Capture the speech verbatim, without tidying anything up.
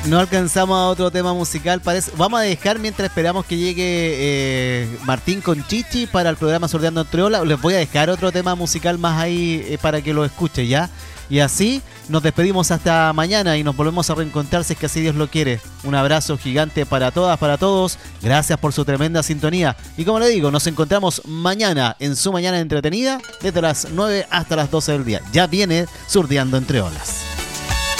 No alcanzamos a otro tema musical. Parece. Vamos a dejar mientras esperamos que llegue eh, Martín con Chichi para el programa Sorteando Entre Olas. Les voy a dejar otro tema musical más ahí eh, para que lo escuche ya. Y así nos despedimos hasta mañana y nos volvemos a reencontrar si es que así Dios lo quiere. Un abrazo gigante para todas, para todos. Gracias por su tremenda sintonía. Y como le digo, nos encontramos mañana en su Mañana Entretenida desde las nueve hasta las doce del día. Ya viene Sorteando Entre Olas.